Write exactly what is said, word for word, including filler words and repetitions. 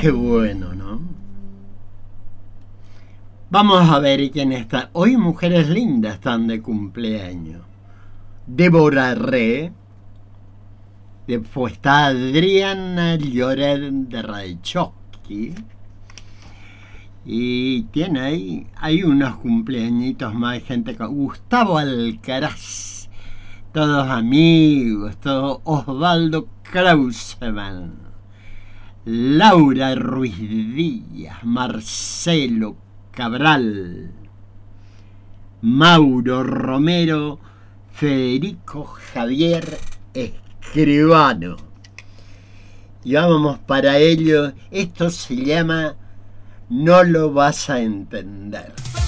Qué bueno, ¿no? Vamos a ver quién está. Hoy mujeres lindas están de cumpleaños. Débora Re. Después está Adriana Lloret de Raichowski. Y tiene ahí, hay unos cumpleañitos más de gente con Gustavo Alcaraz, todos amigos, todo Osvaldo Krauseman, Laura Ruiz Díaz, Marcelo Cabral, Mauro Romero, Federico Javier Escribano. Y vamos para ello, esto se llama No lo vas a entender.